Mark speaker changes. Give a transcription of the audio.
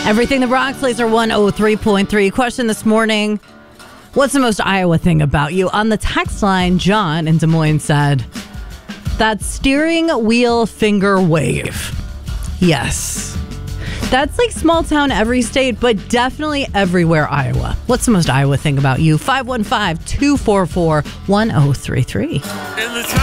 Speaker 1: Everything the Bronx Laser 103.3. Question this morning: what's the most Iowa thing about you? On the text line, John in Des Moines said, that steering wheel finger wave. Yes. That's like small town every state, but definitely everywhere Iowa. What's the most Iowa thing about you? 515-244-1033.